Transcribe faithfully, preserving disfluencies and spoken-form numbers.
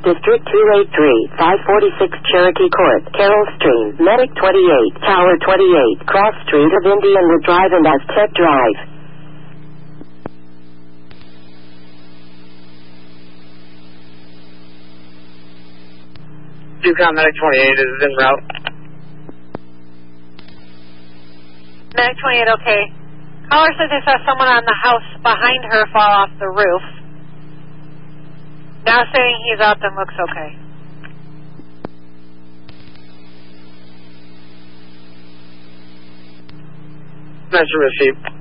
District two eighty-three, five forty-six Cherokee Court, Carroll Stream, Medic twenty-eight, Tower twenty-eight, Cross Street of Indianwood Drive and Aztec Drive. Two-Com Medic twenty-eight is en route. Medic twenty-eight, okay. Caller says they saw someone on the house behind her fall off the roof. Now saying he's up and looks okay. Message received.